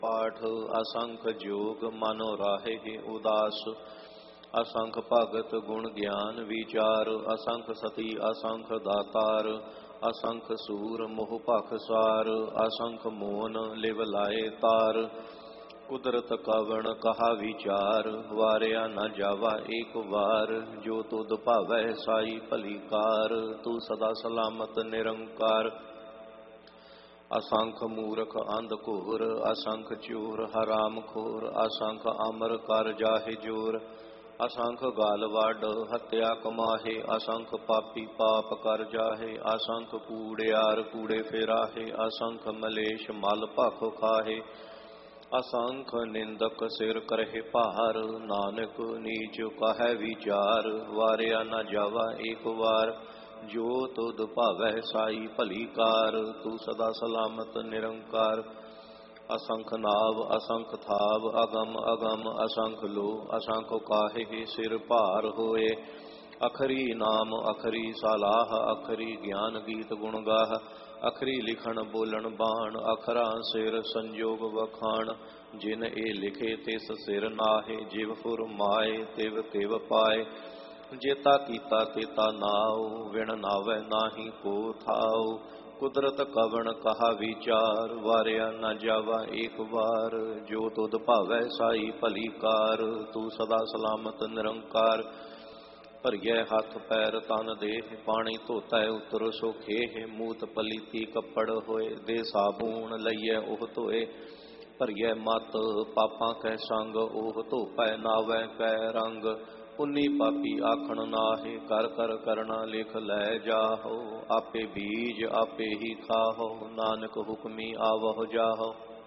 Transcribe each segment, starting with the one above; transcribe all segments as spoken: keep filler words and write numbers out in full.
पाठ असंख जोग मनो राहे उदास। असंख भगत गुण ज्ञान विचार। असंख सती असंख दातार। असंख सूर मोह पखसार। असंख मोन लिव लाए तार। कुदरत कवण कहा विचार। वारिया न जावा एक बार। जो तुद भावै साई भली कार। तू सदा सलामत निरंकार। असंख मूरख अंध घोर। असंख चोर हराम खोर। असंख अमर कर जाहे जोर। असंख गाल वाड हत्या कमाहे। असंख पापी पाप कर जाहे। असंख कूड़ियार कूड़े फिराहे। असंख मलेश मल भख खाहे। असंख निंदक सिर करहे भार। नानक नीच कहे विचार। वारिया न जावा एक बार। जो तुद भावै साई भली कार। तू सदा सलामत निरंकार। असंख नाव असंख थाव अगम अगम असंख लो। असंख काहे सिर भार होए। अखरी नाम अखरी सलाह। अखरी ज्ञान गीत गुण गाह। अखरी लिखण बोलन बाण। अखरा सिर संजोग वखाण। जिन ए लिखे तिस सिर नाहे। जिव फुर माए तिव तिव पाए। जेता कीता तेता नाओ। विण नावै नाही को थाओ। कुदरत कवण कहा विचार। वारिया न जावा एक बार। जो तुद भावै साई भली कार। तू सदा सलामत निरंकार। भरिए हथ पैर तन देह। पानी धोतै उतर सोखेह। मूत पलीती कपड़ होए। दे साबून लईए ओह धोए। भरिए मत पापां कै संग। ओह धोपै नावै कै रंग। पुन्नी पापी आखण नाहे। कर कर करना लिख लै जाहो। आपे बीज आपे ही खाहो। नानक हुक्मी आवह जाहो।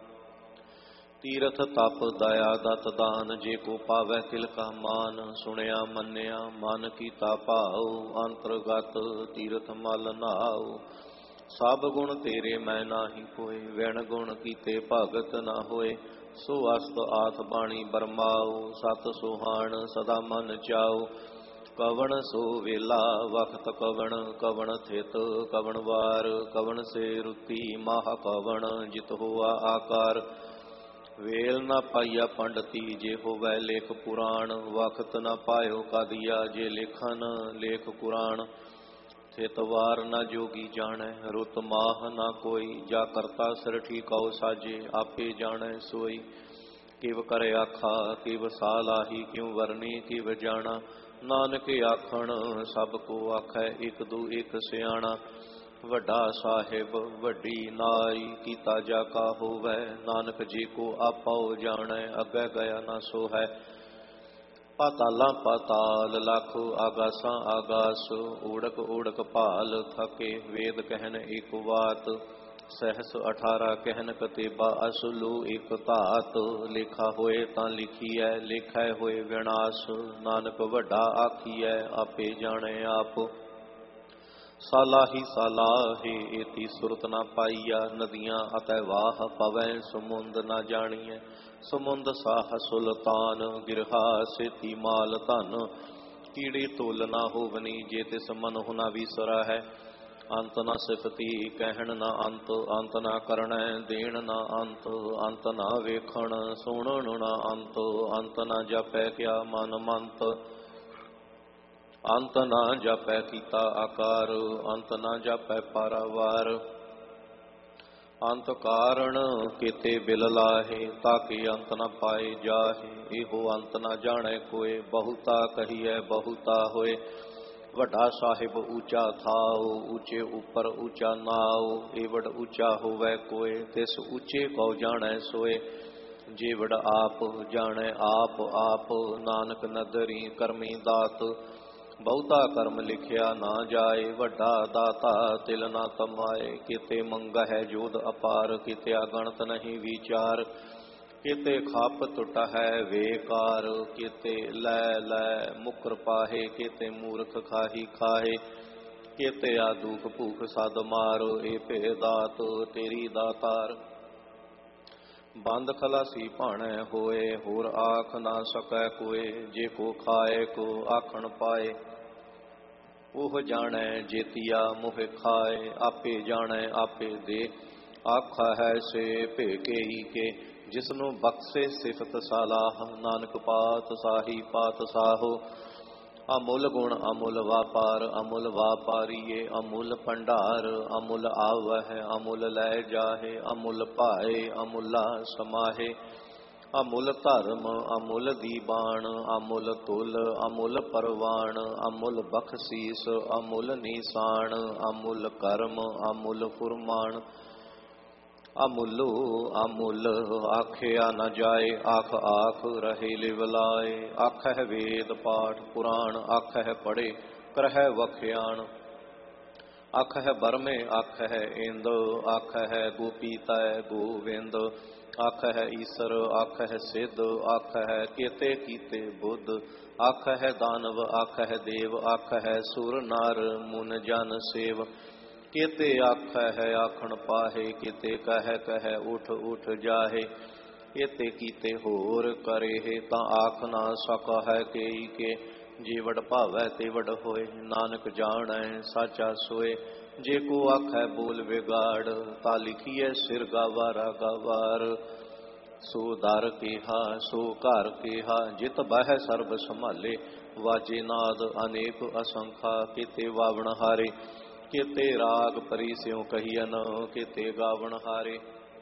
तीरथ तप दया दत दान। जे को पावै तिल का मान। सुनया मन्या मन कीता भाओ। अंतरगत तीरथ मल नाओ। सब गुण तेरे मैं नाही कोय। विण गुण कीते भगत न होए। सो अस्त आथ बाणी बरमाओ। सत सुहान सदा मन चाओ। कवण सो वेला वक्त कवण। कवण थित कवण वार। कवण से रुति माह कवण। जित होआ आकार। वेल न पाइया पंडती जे होवै लेख पुराण। वक्त न पायो कादिया जे लेखन लेख कुरान। थित वार न जोगी जानै। रुत माह न कोई। जा करता सिर ठीकाओ साजे। आपे जानै सोई। किव करे आखा किव सालाही। क्यों वरनी किव जाना। नानक आखण सब को आखै। एक दू एक सियाणा। वड्डा साहिब वड्डी नाई। कीता जा का होवै। नानक जी को आपाओ जानै। अगै गया न सो है। पातालां पाताल लख आगासां आगास। ओढ़क ओढ़क भाल थके। वेद कहन एक वात। सहस अठारह कहन कतेबा। अस लो एक धात। लेखा होए तां लिखीਐ। लेखै होए विनाश। नानक वड्डा आखीਐ। आपे जाणे आप। सालाही सालाहे एती सुरत न पाईया। नदियां अतै वाह पवै समुंद न जाणीਐ। समुंद साह सुल्तान गिरहा सेती माल धन। कीड़ी तुल न होवनी जे तिस मनहु न विसरा है। अंत न सिफती कहण न अंत। अंत न करणै देण न अंत। अंत न वेखण सुणन न अंत। अंत न जपै क्या मन मंत। अंत न जपै कीता आकार। अंत न जपै पारावार। अंत कारण केते बिल लाहे। ताकि अंत न पाए जाहे। एहो अंत न जाने कोय। बहुता कहिए बहुता होए। वड्डा साहिब ऊंचा थाओ। ऊंचे ऊपर ऊंचा नाओ। एवड ऊंचा होवै कोय। तिस ऊंचे को जाने सोए। जेवड आप जाने आप आप। नानक नदरी करमी दात। बहुता कर्म लिखिया ना जाए। वड्डा दाता तिल ना तमाए। किते मंगह जोध अपार। किते अगणत नहीं विचार। किते खाप टुट है वेकार। किते लै लै मुकर पाहे। किते मूर्ख खाही खाए। किते आदूक भूख सद मार। ए भे दात तेरी दातार। बंद खलासी भाणै होए। होर आख ना सकै कोय। जे को खाए को आखण पाए। ओह जाणै जेतिया मोह खाए। आपे जाणै आपे दे। आखा है से भेके ही के। ਜਿਸਨੂੰ ਬਖਸ਼ੇ ਸਿਫਤ ਸਲਾਹ, ਨਾਨਕ ਪਾਤ ਸਾਹੀ ਪਾਤ ਸਾਹੋ। ਅਮੁੱਲ ਗੁਣ ਅਮੁੱਲ ਵਾਪਾਰ, ਅਮੁੱਲ ਵਾਪਾਰੀਏ ਅਮੁੱਲ ਭੰਡਾਰ। ਅਮੁੱਲ ਆਵਹਿ ਅਮੁੱਲ ਲੈ ਜਾਹੇ, ਅਮੁੱਲ ਭਾਏ ਅਮੁੱਲਾ ਸਮਾਹੇ। ਅਮੁੱਲ ਧਰਮ ਅਮੁੱਲ ਦੀਬਾਨ, ਅਮੁੱਲ ਤੁਲ ਅਮੁੱਲ ਪਰਵਾਨ। ਅਮੁੱਲ ਬਖਸ਼ੀਸ ਅਮੁੱਲ ਨੀਸਾਨ, ਅਮੁੱਲ ਕਰਮ ਅਮੁੱਲ ਫੁਰਮਾਨ। ਅਮੁੱਲੋ ਅਮੁੱਲ ਆਖਿਆ ਨ ਜਾਏ, ਆਖ ਆਖ ਰਹੇ ਲਿਵਲਾਏ। ਆਖਹਿ ਵੇਦ ਪਾਠ ਪੁਰਾਣ, ਆਖਹਿ ਪੜ੍ਹੇ ਕਰਹਿ ਵਖਿਆਣ। ਆਖਹਿ ਬਰਮੇ ਆਖਹਿ ਇੰਦ, ਆਖਹਿ ਗੋਪੀ ਤੈ ਗੋਵਿੰਦ। ਆਖਹਿ ਈਸਰ ਆਖਹਿ ਸਿੱਧ, ਆਖਹਿ ਕੇਤੇ ਕੀਤੇ ਬੁੱਧ। ਆਖਹਿ ਦਾਨਵ ਆਖਹਿ ਦੇਵ, ਆਖਹਿ ਸੁਰ ਨਰ ਮੁਨ ਜਨ ਸੇਵ। ਕੇਤੇ ਆਖਹਿ ਆਖਣ ਪਾਹੇ, ਕਿਤੇ ਕਹਿ ਕਹਿ ਉਠ ਉਠ ਜਾਹੇ। ਕੇਤੇ ਕੀਤੇ ਹੋਰ ਕਰੇਹ, ਤਾਂ ਆਖ ਨਾ ਸਕਹਿ ਕੇਈ ਕੇ। ਜੇ ਵਡ ਭਾਵੈ ਤੇ ਵਡ ਹੋਏ, ਨਾਨਕ ਜਾਣੈ ਸਾਚਾ ਸੋਏ। ਜੇ ਕੋ ਆਖੈ ਬੋਲ ਵਿਗਾੜ, ਤਾ ਲਿਖੀਐ ਸਿਰ ਗਾਵਾਰਾ ਗਾਵਾਰ। ਸੋ ਦਰ ਕੇਹਾ ਸੋ ਘਰ ਕੇਹਾ, ਜਿਤ ਬਹਿ ਸਰਬ ਸੰਭਾਲੇ। ਵਾਜੇ ਨਾਦ ਅਨੇਕ ਅਸੰਖਾ, ਕਿਤੇ ਵਾਵਣ ਹਾਰੇ। ਕਿਤੇ ਰਾਗ ਪਰੀ ਸਿਉ ਕਹੀਅਨ, ਕਿਤੇ ਗਾਵਣ ਹਾਰੇ।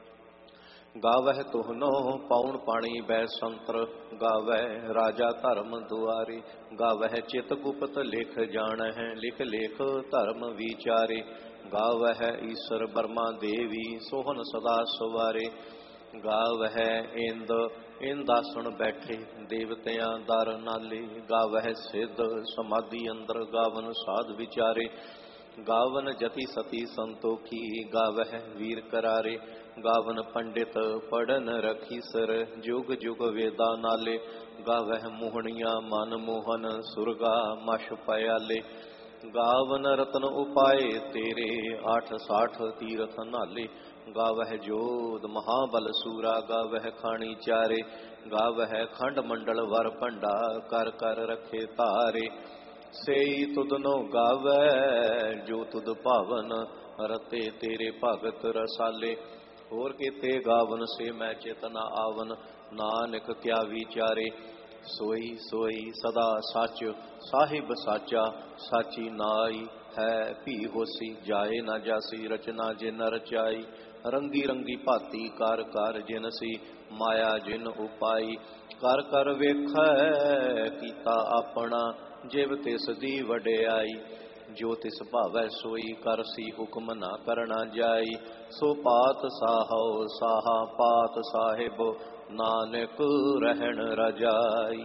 ਗਾਵਹਿ ਤੁਹਨੋ ਪਾਉਣ ਪਾਣੀ ਬੈ ਸੰਤਰ, ਗਾਵਹਿ ਰਾਜਾ ਧਰਮ ਦੁਆਰੇ। ਗਾਵਹਿ ਚਿਤ ਗੁਪਤ ਲਿਖ ਜਾਣਹਿ, ਲਿਖ ਲੇਖ ਧਰਮ ਵਿਚਾਰੇ। ਗਾਵਹਿ ਈਸਰ ਬਰਮਾ ਦੇਵੀ, ਸੋਹਨ ਸਦਾ ਸਵਾਰੇ। ਗਾਵਹਿ ਇੰਦ ਇੰਦਾਸਣ ਬੈਠੇ, ਦੇਵਤਿਆਂ ਦਰ ਨਾਲੇ। ਗਾਵਹਿ ਸਿੱਧ ਸਮਾਧੀ ਅੰਦਰ, ਗਾਵਨ ਸਾਧ ਵਿਚਾਰੇ। ਗਾਵਨ ਜਤੀ ਸਤੀ ਸੰਤੋਖੀ, ਗਾਵਹਿ ਵੀਰ ਕਰਾਰੇ। ਗਾਵਨ ਪੰਡਿਤ ਪੜਨ ਰਖੀਸਰ, ਜੁਗ ਜੁਗ ਵੇਦਾ ਨਾਲੇ। ਗਾਵਹਿ ਮੋਹਣੀਆਂ ਮਨ ਮੋਹਨ, ਸੁਰਗਾ ਮਛ ਪਿਆਲੇ। ਗਾਵਨ ਰਤਨ ਉਪਾਏ ਤੇਰੇ, ਆਠ ਸਾਠ ਤੀਰਥ ਨਾਲੇ। ਗਾਵਹਿ ਜੋਧ ਮਹਾਬਲ ਸੂਰਾ, ਗਾਵਹਿ ਖਾਣੀ ਚਾਰੇ। ਗਾਵਹਿ ਖੰਡ ਮੰਡਲ ਵਰ ਭੰਡਾ, ਕਰ ਕਰ ਰਖੇ ਧਾਰੇ। ਸੇਈ ਤੁਧਨੋ ਗਾਵੈ ਜੋ ਤੁਧ ਭਾਵਨ, ਰਤੇ ਤੇਰੇ ਭਗਤ ਰਸਾਲੇ। ਹੋਰ ਕੀਤੇ ਗਾਵਨ ਸੇ ਮੈਂ ਚਿਤ ਨ ਆਵਨ, ਨਾਨਕ ਕਿਆ ਵਿਚਾਰੇ। ਸੋਈ ਸੋਈ ਸਦਾ ਸੱਚ ਸਾਹਿਬ ਸਾਚਾ, ਸਾਚੀ ਨਾਈ ਹੈ ਭੀ ਹੋਸੀ। ਜਾਏ ਨਾ ਜਾਸੀ ਰਚਨਾ ਜਿਨ ਰਚਾਈ, ਰੰਗੀ ਰੰਗੀ ਭਾਤੀ ਕਰ ਕਰ ਜਿਨਸੀ। ਮਾਇਆ ਜਿਨ ਉਪਾਈ ਕਰ ਕਰ ਵੇਖੈ, ਕੀਤਾ ਆਪਣਾ ਜਿਵ ਤਿਸ ਦੀ ਵਡਿਆਈ। ਜੋ ਤਿਸ ਭਾਵੈ ਸੋਈ ਕਰਸੀ, ਹੁਕਮ ਨਾ ਕਰਨਾ ਜਾਈ। ਸੋ ਪਾਤ ਸਾਹੋ ਸਾਹਾ ਪਾਤ ਸਾਹਿਬ, ਨਾਨਕ ਰਹਿਣ ਰਜਾਈ।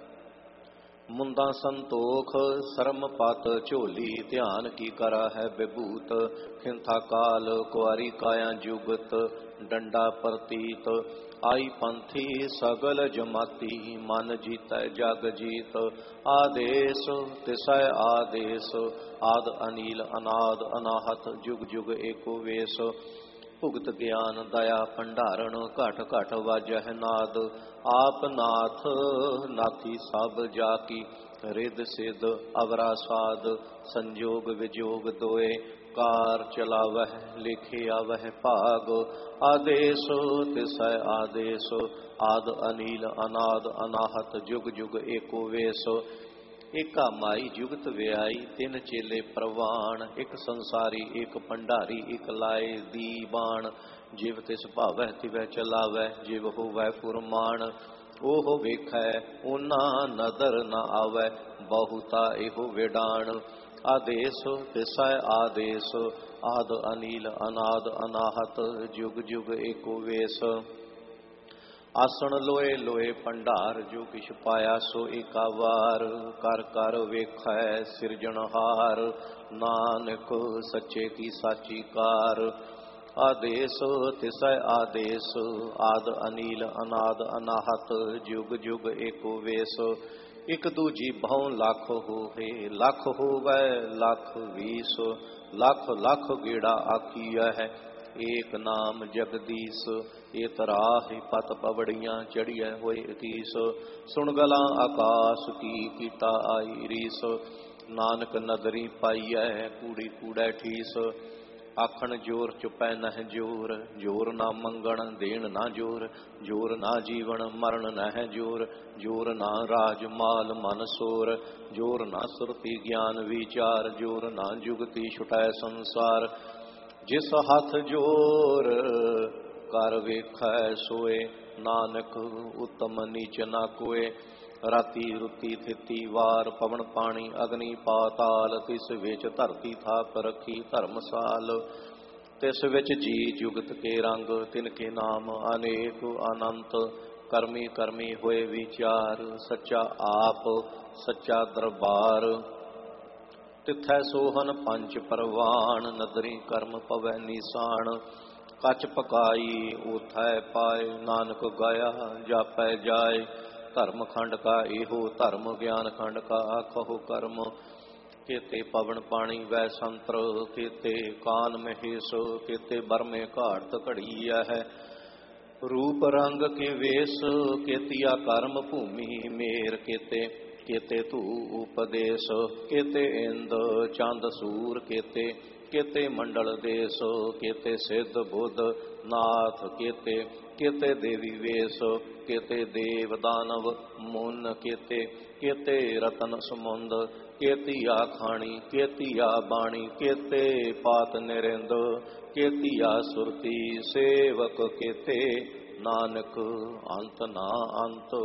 ਮੁੰਦਾ ਸੰਤੋਖ ਸਰਮ ਪਤ ਝੋਲੀ, ਧਿਆਨ ਕੀ ਕਰਾ ਹੈ ਵਿਭੂਤ। ਖਿੰਥਾ ਕਾਲ ਕੁਆਰੀ ਕਾਇਆ ਜੁਗਤ, ਡੰਡਾ ਪ੍ਰਤੀਤ। ਆਈ ਪੰਥੀ ਸਗਲ ਜਮਾਤੀ, ਮਨ ਜੀਤੈ ਜਗ ਜੀਤ। ਆਦੇਸ ਤਿਸੈ ਆਦੇਸ, ਆਦ ਅਨੀਲ ਅਨਾਦ ਅਨਾਹਤ। ਜੁਗ ਜੁਗ ਏਕੋ ਵੇਸ। ਭੁਗਤ ਗਿਆਨ ਦਇਆ ਭੰਡਾਰਨ, ਘਟ ਘਟ ਵਾਜਹਿ ਨਾਦ। ਆਪ ਨਾਥ ਨਾਥੀ ਸਭ ਜਾ ਕੀ, ਰਿੱਧ ਸਿੱਧ ਅਵਰਾ ਸਾਧ। ਸੰਜੋਗ ਵਿਜੋਗ ਦੋਏ, ਕਾਰ ਚਲਾਵਹਿ ਲਿਖੇ ਆਵਹਿ ਭਾਗ। ਆਦੇਸ ਤਿਸੈ ਆਦੇਸ, ਆਦ ਅਨੀਲ ਅਨਾਦ ਅਨਾਹਤ। ਜੁਗ ਜੁਗ ਏਕੋ ਵੇਸ। ਏਕਾ ਮਾਈ ਜੁਗਤ ਵਿਆਈ, ਤਿੰਨ ਚੇਲੇ ਪ੍ਰਵਾਨ। ਇੱਕ ਸੰਸਾਰੀ ਇੱਕ ਭੰਡਾਰੀ, ਇੱਕ ਲਾਏ ਦੀਬਾਨ। ਜਿਵ ਤਿਸ ਭਾਵੈ ਤਿਵੈ ਚਲਾਵੈ, ਜਿਵ ਹੋਵੈ ਫੁਰਮਾਨ। ਉਹ ਵੇਖੈ ਓਨਾ ਨਦਰ ਨ ਆਵੈ, ਬਹੁਤਾ ਇਹੋ ਵਿਡਾਣ। ਆਦੇਸ ਤਿਸੈ ਆਦੇਸ, ਆਦ ਅਨੀਲ ਅਨਾਦ ਅਨਾਹਤ। ਜੁਗ ਜੁਗ ਏਕੋ ਵੇਸ। ਆਸਣ ਲੋਏ ਲੋਏ ਭੰਡਾਰ, ਜੋ ਕਿਛ ਪਾਇਆ ਸੋ ਏਕਾ ਵਾਰ। ਕਰ ਕਰ ਵੇਖੈ ਸਿਰਜਣਹਾਰ, ਨਾਨਕ ਸੱਚੇ ਕੀ ਸਾਚੀ ਕਾਰ। ਆਦੇਸ ਤਿਸੈ ਆਦੇਸ, ਆਦ ਅਨੀਲ ਅਨਾਦ ਅਨਾਹਤ। ਜੁਗ ਜੁਗ ਏਕੋ ਵੇਸ। ਇਕ ਦੂਜੀ ਬਹੁ ਲੱਖ ਹੋਵੇ, ਲੱਖ ਹੋਵੈ ਲੱਖ ਵੀਸ। ਲੱਖ ਲੱਖ ਗੇੜਾ ਆਖੀਆ ਹੈ, ਏਕ ਨਾਮ ਜਗਦੀਸ਼। ਇਹ ਤਰਾਹਿ ਪਤ ਪਵੜੀਆਂ, ਚੜੀਐ ਹੋਏ ਇਕੀਸ। ਸੁਣ ਗਲਾਂ ਆਕਾਸ ਕੀ, ਕੀਤਾ ਆਈ ਰੀਸ। ਨਾਨਕ ਨਦਰੀ ਪਾਈਐ, ਕੂੜੀ ਕੂੜੈ ਠੀਸ। ਆਖਣ ਜੋਰ ਚੁਪੈ ਨਹਿ ਜੋਰ, ਜੋਰ ਨਾ ਮੰਗਣ ਦੇਣ ਨਾ ਜੋਰ, ਜੋਰ ਨਾ ਜੀਵਨ ਮਰਨ ਨਹਿ ਜੋਰ, ਜੋਰ ਨਾ ਰਾਜ ਮਾਲ ਮਨ ਸੋਰ, ਜੋਰ ਨਾ ਸੁਰਤੀ ਗਿਆਨ ਵਿਚਾਰ, ਜੋਰ ਨਾ ਜੁਗਤੀ ਛੁਟੈ ਸੰਸਾਰ। ਜਿਸ ਹੱਥ ਜੋਰ ਕਰ ਵੇਖੈ ਸੋਏ, ਨਾਨਕ ਉਤਮ ਨੀਚ ਨਾ ਕੋਏ। ਰਾਤੀ ਰੁਤੀ ਥਿਤੀ ਵਾਰ, ਪਵਨ ਪਾਣੀ ਅਗਨੀ ਪਾਤਾਲ, ਤਿਸ ਵਿੱਚ ਧਰਤੀ ਥਾਪ ਰੱਖੀ ਧਰਮਸਾਲ। ਤਿਸ ਵਿੱਚ ਜੀ ਜੁਗਤ ਕੇ ਰੰਗ, ਤਿਨ ਕੇ ਨਾਮ ਅਨੇਕ ਅਨੰਤ। ਕਰਮੀ ਕਰਮੀ ਹੋਏ ਵਿਚਾਰ, ਸੱਚਾ ਆਪ ਸੱਚਾ ਦਰਬਾਰ। ਤਿਥੈ ਸੋਹਨ ਪੰਜ ਪਰਵਾਨ, ਨਦਰੀ ਕਰਮ ਪਵੈ ਨੀਸਾਨ। ਕੱਚ ਪਕਾਈ ਉਥੈ ਪਾਏ, ਨਾਨਕ ਗਾਇਆ ਜਾਪੈ ਜਾਏ। ਧਰਮ ਖੰਡ ਕਾ ਇਹੋ ਧਰਮ, ਗਿਆਨ ਖੰਡ ਕਾ ਆਖੋ ਕਰਮ। ਕੇਤੇ ਪਵਨ ਪਾਣੀ ਵੈ ਸੰਤਰ, ਕੇਤੇ ਕਾਨ ਮਹੇਸ਼, ਕੇਤੇ ਬਰਮੇ ਘਾਟ ਘੜੀਆ ਹੈ। ਰੂਪ ਰੰਗ ਕੇ ਵੇਸ, ਕੇਤੀਆ ਕਰਮ ਭੂਮੀ ਮੇਰ। ਕੇਤੇ ਕੇਤੇ ਧੂ ਉਪਦੇਸ਼, ਕੇਤੇ ਇੰਦ ਚੰਦ ਸੂਰ। ਕੇਤੇ ਕੇਤੇ ਮੰਡਲ ਦੇਸ, ਕੇਤੇ ਸਿੱਧ ਬੁੱਧ ਨਾਥ। ਕੇਤੇ ਕੇਤੇ ਦੇਵੀ ਵੇਸ, ਕੇਤੇ ਦੇਵ ਦਾਨਵ ਮੁਨ। ਕੇਤੇ ਕੇਤੇ ਰਤਨ ਸਮੁੰਦ, ਕੇਤੀਆ ਖਾਣੀ ਕੇਤੀਆ ਬਾਣੀ। ਕੇਤੇ ਪਾਤ ਨਿਰਿੰਦ, ਕੇਤੀਆ ਸੁਰਤੀ ਸੇਵਕ। ਕੇਤੇ ਨਾਨਕ ਅੰਤ ਨਾ ਅੰਤ।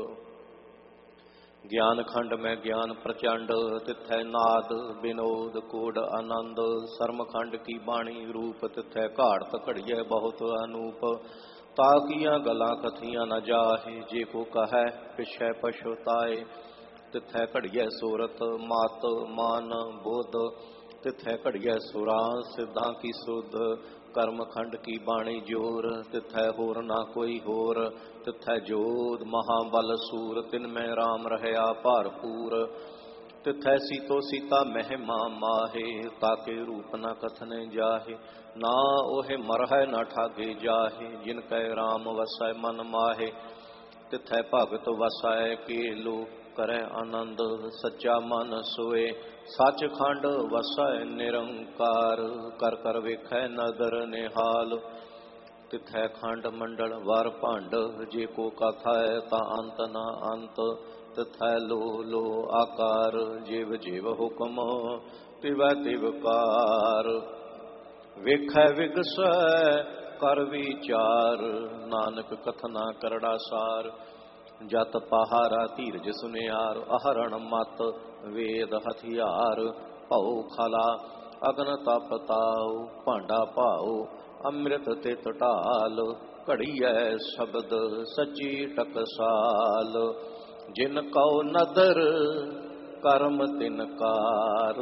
ਗਿਆਨ ਖੰਡ ਮੈਂ ਗਿਆਨ ਪ੍ਰਚੰਡ, ਤਿਥੈ ਨਾਦ ਬਿਨੋਦ ਕੋਡ ਆਨੰਦ। ਸਰਮ ਖੰਡ ਕੀ ਬਾਣੀ ਰੂਪ, ਤਿਥੈ ਘਾੜਤ ਘੜੀਐ ਬਹੁਤ ਅਨੂਪ। ਤਾਕੀਆਂ ਗਲਾਂ ਕਥੀਆਂ ਨ ਜਾਹੇ, ਜੇ ਕੋ ਕਹੈ ਪਿਛੈ ਪਛੁਤਾਏ। ਤਿਥੈ ਘੜੀਐ ਸੂਰਤ ਮਤ ਮਨ ਬੁੱਧ, ਤਿਥੈ ਘੜੀਐ ਸੁਰਾਂ ਸਿੱਧਾਂ ਕੀ ਸੁਧ। ਕਰਮ ਖੰਡ ਕੀ ਬਾਣੀ ਜੋਰ, ਤਿਥੈ ਹੋਰ ਨਾ ਕੋਈ ਹੋਰ। ਤਿਥੈ ਜੋਧ ਮਹਾਬਲ ਸੂਰ, ਤਿਨ ਮੈਂ ਰਾਮ ਰਹਿਆ ਭਰਪੂਰ। ਤਿਥੈ ਸੀਤੋ ਸੀਤਾ ਮਹਿਮਾ ਮਾਹੇ, ਤਾਕੇ ਰੂਪ ਨ ਕਥਨੇ ਜਾਹੇ। ਨਾ ਉਹੇ ਮਰਹਿ ਨਾ ਠਾਗੇ ਜਾਹੇ, ਜਿਨ ਕੈ ਰਾਮ ਵਸੈ ਮਨ ਮਾਹੇ। ਤਿਥੈ ਭਗਤ ਵਸੈ ਕੇਲੋ, ਕਰੈ ਆਨੰਦ ਸੱਚਾ ਮਨ ਸੋਏ। ਸੱਚ ਖੰਡ ਵਸੈ ਨਿਰੰਕਾਰ, ਕਰ ਕਰ ਵੇਖੈ ਨਦਰ ਨਿਹਾਲ। ਤਿਥੈ ਖੰਡ ਮੰਡਲ ਵਰ ਭੰਡ, ਜੇ ਕੋ ਕਥੈ ਤਾਂ ਅੰਤ ਨਾ ਅੰਤ। ਤਿਥੈ ਲੋ ਲੋ ਆਕਾਰ, ਜਿਵ ਜਿਵ ਹੁਕਮ ਤਿਵੈ ਤਿਵ ਕਾਰ। ਵੇਖੈ ਵਿਗਸੈ ਕਰ ਵਿਚਾਰ, ਨਾਨਕ ਕਥਨਾ ਕਰੜਾ ਸਾਰ। ਜਤ ਪਹਾਰਾ ਧੀਰਜ ਸੁਨਿਆਰ, ਅਹਰਣ ਮਤ ਵੇਦ ਹਥਿਆਰ। ਭਉ ਖਲਾ ਅਗਨ ਤਪ ਤਾਉ, ਭਾਂਡਾ ਭਾਉ ਅੰਮ੍ਰਿਤ ਤਿਤ ਢਾਲ। ਘੜੀਐ ਸ਼ਬਦ ਸੱਚੀ ਟਕਸਾਲ, ਜਿਨ ਕਉ ਨਦਰ ਕਰਮ ਤਿਨ ਕਾਰ।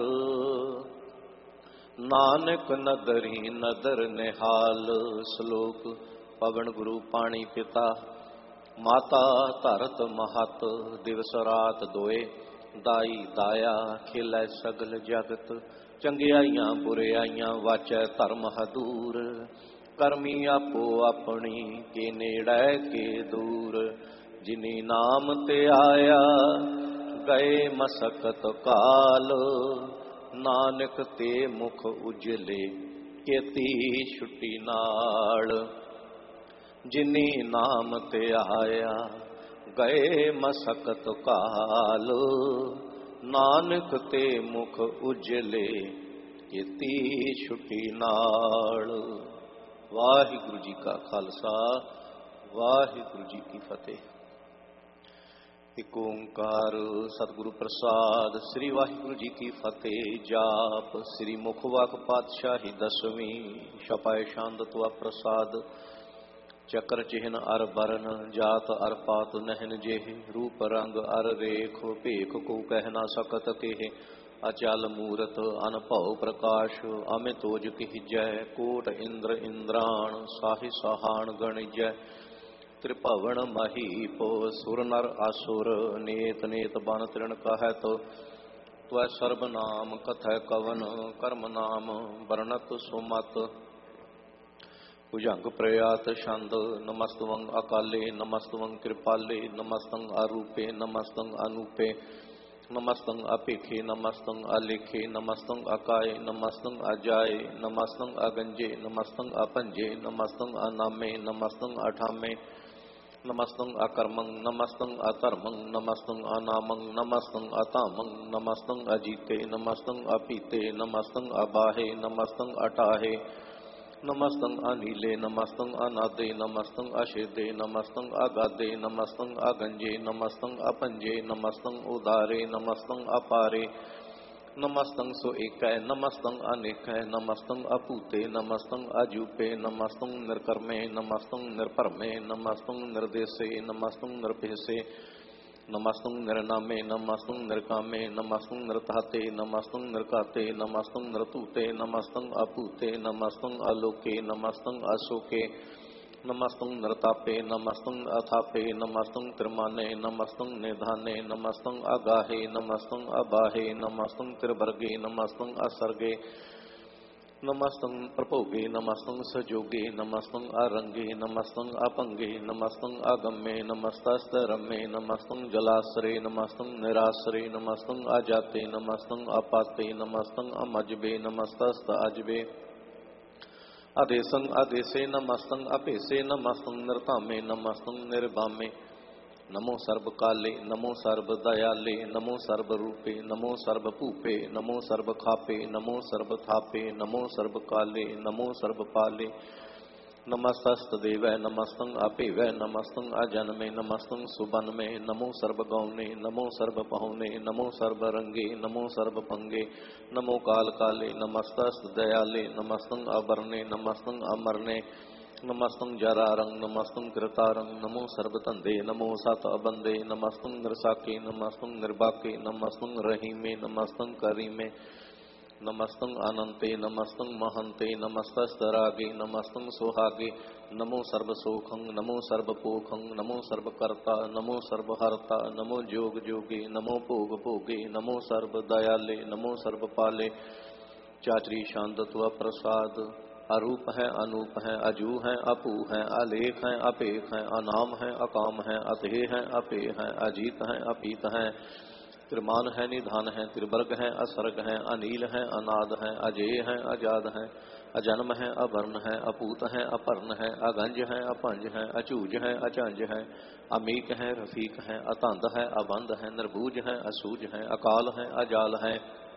ਨਾਨਕ ਨਦਰੀ ਨਦਰ ਨਿਹਾਲ। ਸ਼ਲੋਕ ਪਵਨ ਗੁਰੂ ਪਾਣੀ ਪਿਤਾ, ਮਾਤਾ ਧਰਤ ਮਹਤ। ਦਿਵਸ ਰਾਤ ਦੋਏ ਦਾਈ ਦਾਇਆ, ਖੇਲੈ ਸਗਲ ਜਗਤ। ਚੰਗਿਆਈਆਂ ਬੁਰਿਆਈਆਂ ਵਾਚੈ ਧਰਮ ਹਦੂਰ। ਕਰਮੀ ਆਪੋ ਆਪਣੀ, ਕੇ ਨੇੜੈ ਕੇ ਦੂਰ। ਜਿਨੀ ਨਾਮ ਤੇ ਆਇਆ, ਗਏ ਮਸਕਤ ਕਾਲ। ਨਾਨਕ ਤੇ ਮੁਖ ਉਜਲੇ, ਕੇਤੀ ਛੁੱਟੀ ਨਾਲ। ਜਿਨੀ ਨਾਮ ਤੇ ਆਇਆ, ਗਏ ਮਸਕਤ ਕਾਲ। ਨਾਨਕ ਤੇ ਮੁਖ ਉਜਲੇ, ਕੇਤੀ ਛੁੱਟੀ ਨਾਲ। ਵਾਹਿਗੁਰੂ ਜੀ ਕਾ ਖਾਲਸਾ, ਵਾਹਿਗੁਰੂ ਜੀ ਕੀ ਫਤਿਹ। ਇਕ ਓੰਕਾਰ ਸਤਿਗੁਰੂ ਪ੍ਰਸਾਦ। ਸ੍ਰੀ ਵਾਹਿਗੁਰੂ ਜੀ ਕੀ ਫਤਿਹ। ਜਾਪ ਸ੍ਰੀ ਮੁਖ ਵਾਕ ਪਾਤਸ਼ਾਹੀ ਦਸਵੀਂ, ਛਪਾਏ ਛੰਦ ਤੁਆ ਪ੍ਰਸਾਦ। ਚੱਕਰ ਚਿਹਨ ਅਰ ਬਰਨ, ਜਾਤ ਅਰ ਪਾਤ ਨਹਿਨ ਜਿਹੇ। ਰੂਪ ਰੰਗ ਅਰ ਰੇਖ, ਭੇਖ ਕੋ ਕਹਿ ਨਾ ਸਕਤ ਕੇਹ। ਅਚਲ ਮੂਰਤ ਅਨਭਉ ਪ੍ਰਕਾਸ਼, ਅਮਿਤ ਓਜ ਕੀਜੈ। ਕੋਟ ਇੰਦਰ ਇੰਦਰਾਣ, ਸਾਹੀ ਸਹਾਣ ਗਣਿਜੈ। ਤ੍ਰਿਭਵਨ ਮਹੀਪ, ਸੁਰ ਨਰ ਅਸੁਰ। ਨੇਤ ਨੇਤ ਬਨ ਤ੍ਰਿਣ ਕਹਿਤ, ਤਵੈ ਸਰਬ ਨਾਮ ਕਥੈ ਕਵਨ। ਕਰਮ ਨਾਮ ਵਰਣਤ ਸੁਮਤ, ਭੁਜੰਗ ਪ੍ਰਯਾਤ ਛੰਦ। ਨਮਸਤਵੰ ਅਕਾਲੇ, ਨਮਸਤਵੰ ਕਿਰਪਾਲੇ। ਨਮਸਤੰ ਅਰੂਪੇ, ਨਮਸਤੰ ਅਨੂਪੇ। नमस्तं अपेखे नमस्तं अलेखे नमस्तं अकाय नमस्तं अजाय नमस्तं अगंजे नमस्तं अपंजे नमस्तं अनामे नमस्तं अठामे नमस्तं अकर्मं नमस्तं अतर्मं नमस्तं अनामं नमस्तं अतामं नमस्तं अजीते नमस्तं अपीते नमस्तं अबाहे नमस्तं अटाहे नमस्तं अनीले नमस्तं अनादे नमस्तं अशेदे नमस्तं अगादे नमस्तं अगंजे नमस्तं अपंजे नमस्तं उदारे नमस्तं अपारे नमस्तं सो एकय नमस्तं अनेकय नमस्तं अपूते नमस्तं अजूपे नमस्तं निर्कर्मे नमस्तं निर्परमे नमस्तं निर्देशे नमस्तं निर्भेसे नमस्तं निर्नामे नमस्तं निर्कामे नमस्तं निर्ताते नमस्तं निर्काते नमस्तं निर्तूते नमस्तं अपूते नमस्तं अलोके नमस्तं अशोके नमस्तं नृतापे नमस्तं अथापे नमस्तं त्रिमाने नमस्तं निधाने नमस्तं अगाहे नमस्तं अबाहे नमस्तं त्रिवर्गे नमस्तं असर्गे नमस्तं प्रपोगे नमस्तं सजोगे नमस्तं अरंगे नमस्तं अपंगे नमस्तं अगम्ये नमस्तस्तरम्ये नमस्तं जलाश्रे नमस्तं निराश्रे नमस्तं अजाते नमस्तं अपाते नमस्तं अमजबे नमस्तस्त अजबे अदेशं अदेशे नमस्तं अपेशे नमस्तं नृतामे नमस्तं निर्वामे नमो सर्वकाले नमो सर्वदयाले नमो सर्वरूपे नमो सर्वपूपे नमो सर्वखापे नमो सर्वथापे नमो सर्वकाले नमो सर्वपाले नमस्तस्तदेव नमस्तं अपेवै नमस्तं अजन्मे नमस्तं सुबन्मे नमो सर्वगौणे नमो सर्वपहुने नमो सर्वरंगे नमो सर्वभंगे नमो कालकाले नमस्तस्तदयाले नमस्तं अवर्णे नमस्तं अमरणे नमस्तं जरारंग नमस्तं कृतारंग नमो सर्वतंदे नमो सत अबंदे नमस्तं नृसाके नमस्तं निर्बाके नमस्तं रहीमे नमस्तं करीमे नमस्तं अनंते नमस्तं महंते नमस्तस्तरागे नमस्तं सोहागे नमो सर्वसोखं नमो सर्वपोखं नमो सर्वकर्ता नमो सर्वहर्ता नमो जोग जोगे नमो भोग भोगे नमो सर्वदयाले नमो सर्वपाले चाचरी शांतत्व प्रसाद अरूप है अनूप है अजू है अपू है अलेख है अपेख है अनाम है अकाम है अतेह है अपे है अजीत है अपीत है त्रिमान है निधान है त्रिवर्ग है असर्ग है अनील है अनाद है अजेय है अजाद है अजन्म है अवर्ण है अपूत है अपर्ण है अगंज है अपंज है अचूज है अचंज है अमीक है रफीक है अतंद है अबंध है निर्बूज है असूज है अकाल है अजाल है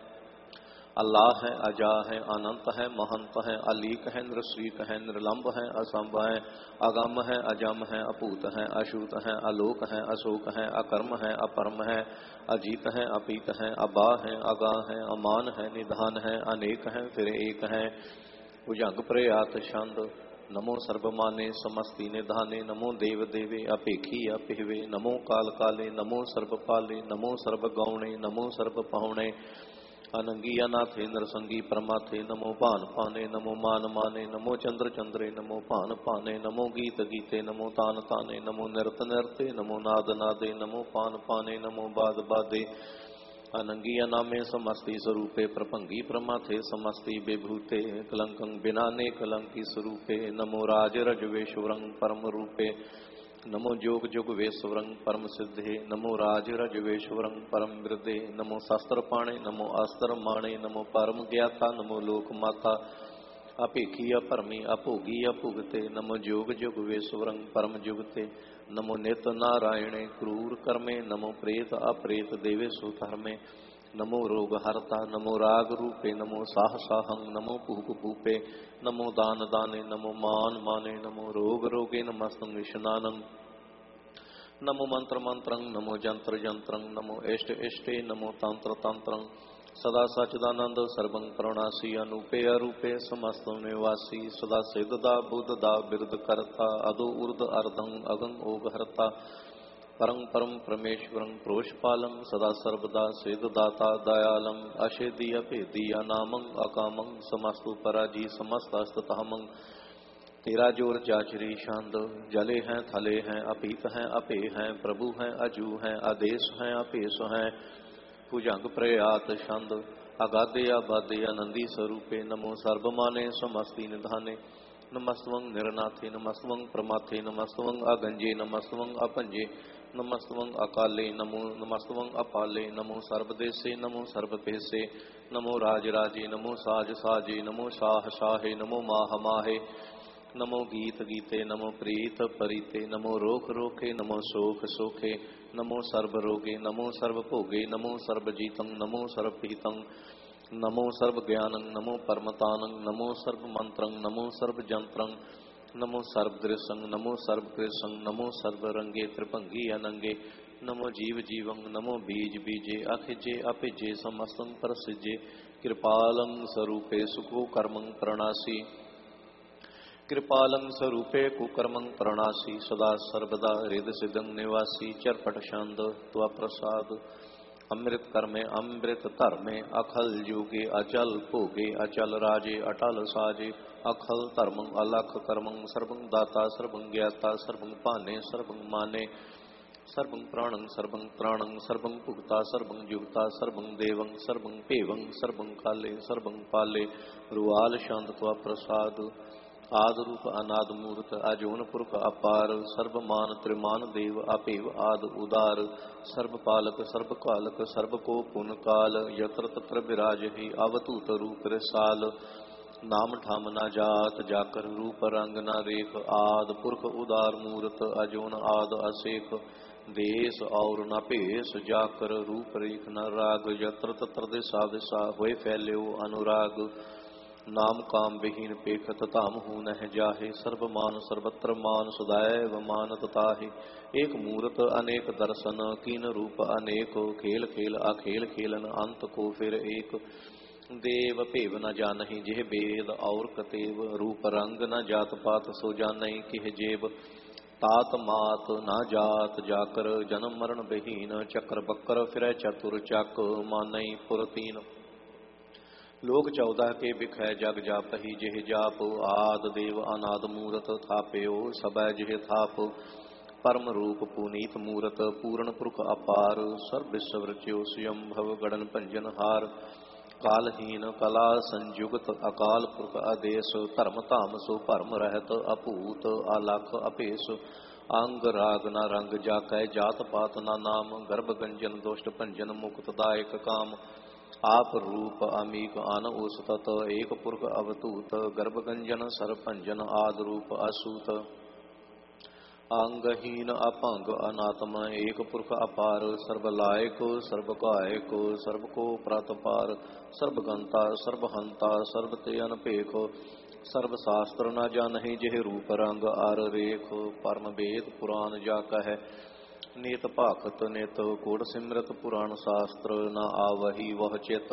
अल्लाह है अजा है अनंत है महंत है अलीक है नृश्रीक है निर्लंब है असंभ है अगम है अजम है अपूत है अशूत है अलोक है अशोक है अकर्म है अपरम है अजीत है अपीत है अबा है अगा है अमान है निधान है अनेक है फिर एक है भुजंग प्रयात छंद नमो सर्वमाने समस्ति निधाने नमो देव देवे अपेखी अपेवे नमो काल काले नमो सर्वपाले नमो सर्वगौणे नमो सर्वपहुणे अनंगी अनाथे नरसंगी परमाथे नमो पान पाने नमो मान माने नमो चंद्र चंद्रे नमो पान पाने नमो गीत गीते नमो तान ताने नमो नृत नृते नमो नाद नादे नमो पान पाने नमो बाद बादे अनंगी अनामे समस्ति स्वरूपे प्रपंगी प्रमाथे समस्ति विभूते कलंकं बिनाने कलंकी स्वरूपे नमो राज रजवेश्वरं परम रूपे नमो जोग जोग वेश्वरं परम सिद्धे नमो राज रजवेश्वरं परम वृद्धे नमो शास्त्र पाणे नमो अस्त्र माणे नमो परम ज्ञाता नमो लोक माता अपेखी अपरमी अपोगी अपुगते नमो जोग जोग वेश्वरं परम जुगते नमो नित नारायणे क्रूर कर्मे नमो प्रेत अप्रेत देवेशु धर्मे नमो रोग हरता नमो राग रूपे नमो साह साहं नमो पूप पूपे नमो दान दाने नमो मान माने नमो रोग रोगे नमस्तं विष्णानं नमो मंत्र मंत्रं नमो जंत्र जंत्रं नमो इष्ट इष्टे नमो तंत्र तंत्रं सदा सच्चिदानंद सर्वं करुणासी अनूपे अरूपे समस्त निवासी सदा सिद्धदा बुद्धदा बिरद करता अदो ऊर्ध अर्धं अगं ओग हरता परं परम परमेश्वरं प्रोषपालं सदा सर्वदा सिद्धदाता दयालं अशेदी अपेदी अनामं अकामं समस्तु पराजी समस्तस्ततहमं तेरा जोर चाचरी शांद जले हैं थले हैं अपीत हैं अपे हैं प्रभु हैं अजू हैं आदेश हैं अपेश हैं भुजंग प्रयात छंद अगाधे अबाधे आनंदी स्वरूपे नमो सर्वमाने समस्ति निधाने नमस्तवं निरनाथे नमस्तवं प्रमाथे नमस्तवं अगंजे नमस्तवं अपंजे नमस्तवं अकाले नमो नमस्तवं अपाले नमो सर्वदेशे नमो सर्वपेशे नमो राजराजे नमो साज साजे नमो शाह शाहे नमो माह माहे नमो गीत गीते नमो प्रीत परीते नमो रोख रोखे नमो शोक सोखे नमो सर्व रोगे नमो सर्व भोगे नमो सर्वजीतं नमो सर्वपीतं नमो सर्व ज्ञानं नमो परमतानं नमो सर्व मंत्रं नमो सर्व जंत्रं नमो सर्व दृशं नमो सर्व कृशं नमो सर्व रंगे त्रिभंगी अनंगे नमो जीव जीवं नमो बीज बीजे अखिजे अपिजे समस्तं प्रसिजे कृपालं स्वरूपे सुखो कर्मं प्रणासी कृपालं स्वरूपे कुकर्मं प्रणासी सदा सर्वदा हृद सिद्धं निवासी चरपट शांद त्वा प्रसाद अमृत कर्मे अमृत धर्मे अखल युगे अचल भोगे अचल राजे अटल साजे अखल धर्मं अलख कर्मं सर्वं दाता सर्वं ज्ञाता सर्वं पाने सर्वं माने सर्वं प्राणं सर्वं त्राणं सर्वं भुक्ता सर्वं युक्ता सर्वं देवं सर्वं पेवं सर्वं काले सर्वं पाले रुआल शांत त्वा प्रसाद आद रूप अनाद मूर्त अजोन पुरख अपार सर्वमान त्रिमान देव अपेव आद उदार सर्व पालक सर्व कालक सर्व को पुन काल यत्र तत्र विराज ही अवतूत रूप रसाल नाम ठाम ना जात जाकर रूप रंग ना रेख आद पुरख उदार मूर्त अजोन आद असेख देश और न भेष जाकर रूप रेख न राग यत्र तत्र दिशा दिशा होए फैल्यो अनुराग नाम काम विहीन पेखत धाम हूँ नह जाहे सर्वमान सर्वत्र मान सदैव मानत ताहि एक मूरत अनेक दर्शन कीन रूप अनेक खेल खेल अखेल खेलन अंत को फिर एक देव भेव न जानहि जिह वेद और कतेव रूप रंग न जात पात सो जानहि किह जेब तात मात न जात जाकर जन्म मरण बहीन चक्र बक्कर फिर चतुर चक मानई पुरतीन लोक चौदह के बिखै जग जापहि जिह जाप आद देव अनाद मूरत थाप्यो सबै जिह थाप परम रूप पुनीत मूरत पूर्ण पुरख अपार सर्व विश्व रच्यो स्वयं भव गणन भंजन हार कालहीन कला संयुगत अकाल पुरख आदेश धर्म धाम सो भरम रहत अभूत अलख अपेश अंग राग न रंग जाकै जात पात न नाम गर्भ गंजन दुष्ट भंजन मुक्तदायक काम आप रूप अमीक आन ओसतत एक पुरख अवतूत गर्भगंजन सरभंजन आद रूप असूत अंगहीन अपंग अनात्म एक पुरख अपार सर्वलायक सर्वकायक सर्व को प्रतपार सर्वगंता सर्वहंता सर्वते अनपेख सर्व शास्त्र न जानहि जिह रूप रंग आर रेख परम वेद पुराण जा कह नित भाखत नित कोड सिमरत पुराण शास्त्र न आवही वह चित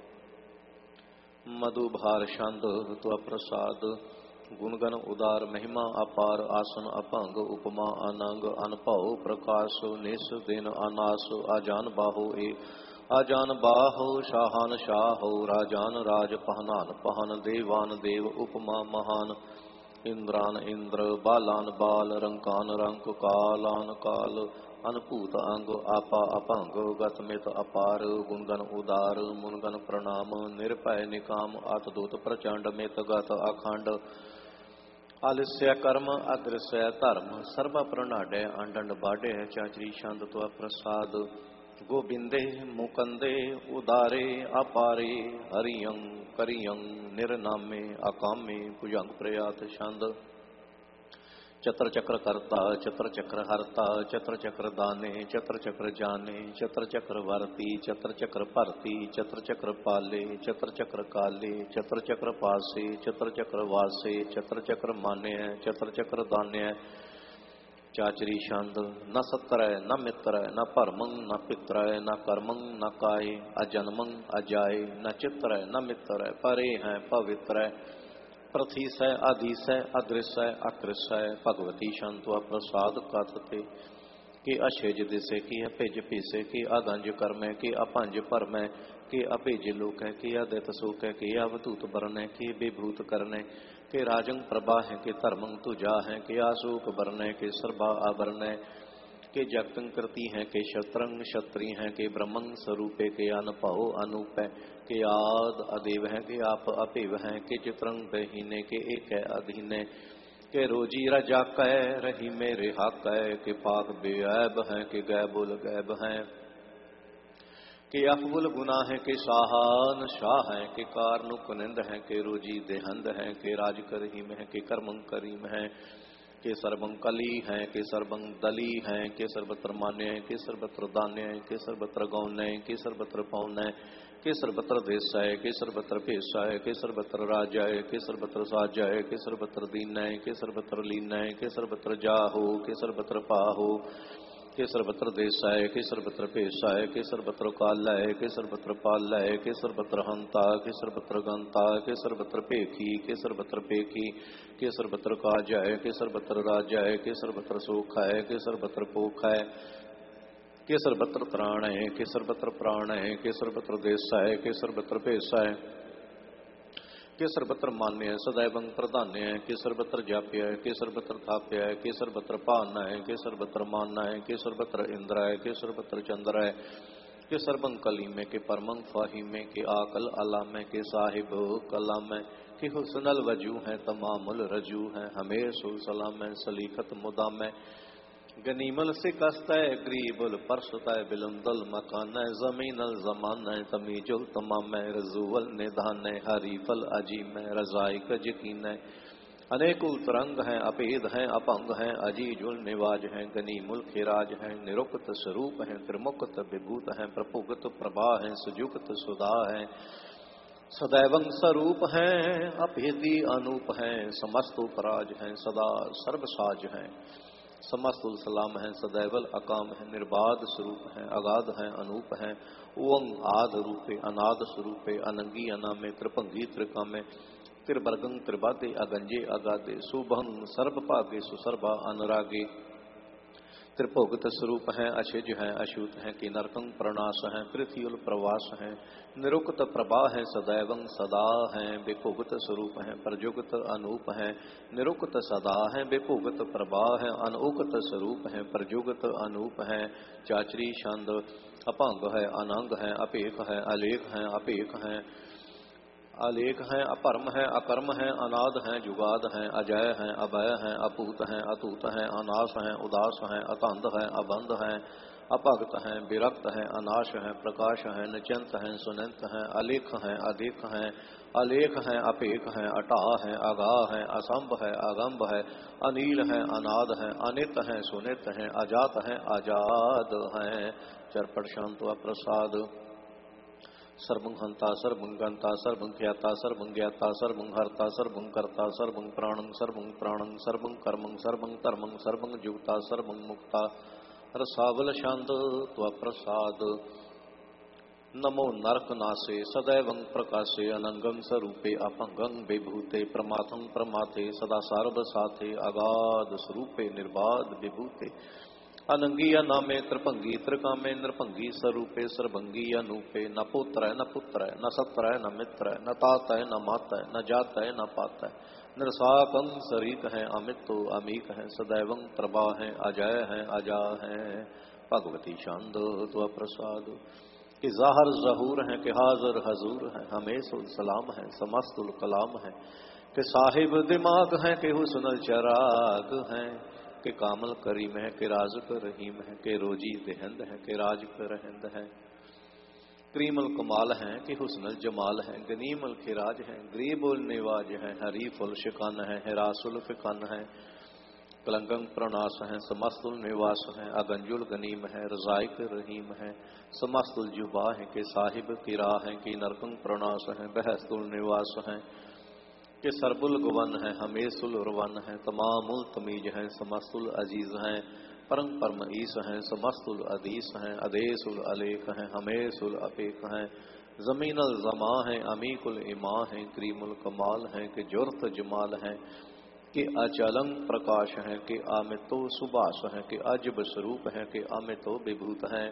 मधुभार छंद त्वा प्रसाद गुणगन उदार महिमा अपार आसन अभंग उपमा अनंग अनभव प्रकाश निस दिन अनास आजान बाहो ए आजान बाहो शाहान शाहो राजान राज पहनान पहन देवान देव उपमा महान इंद्रान इंद्र बालान बाल रंकान रंक कालान काल अनभूत अंग आपा अपंग गतमित अपार गुणगन उदार मुनगन प्रणाम निर्भय निकाम अतदूत प्रचंड मित गत अखंड आलस्य कर्म अदृश्य धर्म सर्व प्रणाडय अंडंड बाढ़ चाचरी छंद त्वा प्रसाद गोबिंदे मुकंदे उदारे अपारे हरियं करियं निर्नामे अकामे भुजंग प्रयात छंद चत्र चक्र करता चत्र चक्र हरता चत्र चक्र दाने चत्र चक्र जाने चत्र चक्र वर्ती चत्र चक्र भरती चत्र चक्र पाले चत्र चक्र काले चत्र चक्र पासे चत्र चक्र वासे चत्र चक्र मान्य चत्र चक्र दान्य चाचरी छंद न सत्र न मित्र न परमं न पित्र न कर्मं न काय अजन्मं अजाय न चित्र न मित्र परे हैं पवित्र प्रथीस आधीस अदृश्य अकृष्य भगवती शंत्वा प्रसाद कथते कि अशेज दिसे कि अभिज पीसे कि अगंज कर्मै कि अपंज परमै कि अभिज लोक है कि अदित सुख है कि अवधूत बरन है कि विभूत करने कि राजंग प्रभा है कि धर्मं तुजा है कि आशोक बरन है कि सर्वा आवरण है के जगतं कृति हैं के शत्रंग क्षत्रि हैं के ब्रह्मं स्वरूपे के अनपहो अनूप है के आद अदेव हैं के आप अपेव हैं के चित्रंग बहीने के एक अधीने के रोजी रजा कै रही मेरे हक है के पाक बेऐब हैं के गैबुल गैब हैं के अफबुल गुनाह है के शाहान शाह हैं के कारनु कुनिंद हैं के रोजी देहंद हैं के राज करहीम हैं के कर्मं करीम हैं के सर्वं कली हैं के सर्वं दली हैं के सर्वत्र मान्य हैं के सर्वत्र दान्य हैं के सर्वत्र गौन्य हैं के सर्वत्र पौन्य के सर्वत्र देशाय के सर्वत्र पेशाय के सर्वत्र राजाय के सर्वत्र साजाय के सर्वत्र दीनाय के सर्वत्र लीनाय के सर्वत्र जाहो के सर्वत्र पाहो के सर्वत्र देशाय के सर्वत्र पेशाय के सर्वत्र कालय के सर्वत्र पालय के सर्वत्र हंता के सर्वत्र गंता के सर्वत्र पेखी के सर्वत्र पेखी के सर्वत्र काजाय के सर्वत्र राजाय के सर्वत्र सुखाय के सर्वत्र पोखाय के सर्वत्र त्राणय के सर्वत्र प्राणय के सर्वत्र देशाय के सर्वत्र पेशाय के सर्वत्र मान्य सदैव प्रधान्य के सर्वत्र जाप्य के सर्वत्र थाप्य के सर्वत्र पान्य के सर्वत्र मान्य के सर्वत्र इंद्राय के सर्वत्र चंद्राय के सर्वं कलीम के परमं फाहिम के आकल अलाम के साहिब कलाम के हुस्नल वजू हैं तमामुल रजू हैं हमेशुल सलाम सलीखत मुदाम गनीमल से कस्तय ग्रीबुल परसतय बिलंदल मकान जमीनल जमान तमीजुल तमाम रजूवल निधान हरीफल अजीम रजाइक यकीन अनेकुल तरंग हैं अपेद हैं अपंग हैं अजीजुल निवाज हैं गनीमुल खिराज हैं निरुक्त स्वरूप हैं त्रिमुक्त विभूत हैं प्रपुगत प्रभा हैं सुजुक्त सुधा हैं सदैवं स्वरूप हैं अभेदी अनूप हैं समस्त उपराज हैं सदा सर्वसाज हैं समस्त सलाम है सदैवल अकाम है निर्बाध स्वरूप है अगाध है अनूप है ओं आद रूपे अनाद स्वरूपे अनंगी अनामे त्रिभंगी त्रिकामे त्रिवर्गं त्रिबादे अगंजे अगादे सुभंग सर्वभागे सुसर्भा अनुरागे त्रिभुगत स्वरूप है अशिज है अशुत है कि नरकं प्रणाश है पृथ्वील प्रवास है निरुक्त प्रभा है सदैवं सदा है बेभुगत स्वरूप है प्रजुगत अनूप है निरुक्त सदा है बेभुगत प्रभा है अनूकत स्वरूप है प्रजुगत अनूप है चाचरी छंद अपंग है अनंग है अपेख है अलेख है अपेख है अलेख है अपरम है अकर्म है अनाद है जुगाद है अजय है अभय है अपूत है अतूत है अनाश है उदास है अतंध है अबंध है अपगत है विरक्त है अनाश है प्रकाश है निचंत है सुनंत है अलेख है अधिक है अलेख है अपेख है अटा है अगा है असंभ है अगंभ है अनील है अनाद है अनित है सुनित है अजात है आजाद है चरपट शांत प्रसाद सर्वं हंता सर्वं गंता सर्वं ख्याता सर्वं ज्ञाता सर्वं हर्ता सर्वं कर्ता सर्वं प्राणं सर्वं प्राणं सर्वं कर्मं सर्वं कर्मं सर्वं जुक्ता सर्वं मुक्ता रसावल शांत त्वप्रसाद नमो नरकनासे सदैवं प्रकाशे अनंगं स्वरूपे अपंगं विभूते प्रमाथं प्रमाथे सदा सार्वसाथे अगाध स्वरूपे निर्बाध विभूते अनंगी अनामे त्रिभंगी त्रिकामे नृभंगी स्वरूपे सर्वंगी अनूपे न पुत्र न पुत्र न सत्र न मित्र न तात न मात न जात न पात नृसाकं सरीक है अमित अमीक है सदैवं प्रभा है अजय है अजा है भगवती शांद त्व प्रसाद कि जाहर जहूर है कि हाजर हजूर है हमेशुल सलाम है समस्तुल कलाम है कि साहिब दिमाग है कि हुस्नुल चराग है के कामल करीम है के राज कर रहीम है के रोजी देहंद है के राज कर रहंद है क्रीमल कमाल है कि हुस्नल जमाल है गनीमल खिराज है गरीबुल निवाज है हरीफुल शिकान है हिरासुल फिकान है कलंकं प्रणाश है समस्तुल निवास है अगंजुल गनीम है रजाइक रहीम है समस्तुल जुबा है के साहिब किरा है कि नरकं प्रणाश है बहस्तुल निवास है के सरबुल गुवन है हमेशुल उर्वन है तमामुल तमीज है समस्तुल अजीज है परम परम ईस है समस्तुल अदीस है अदेसुल अलेख है हमेशुल अपेख है जमीनल जमा है अमीकुल इमा है क्रीमुल कमाल है कि जुर्त जमाल है कि अचलंग प्रकाश है कि अमितो सुबास है कि अजब स्वरूप है कि अमितो विभूत है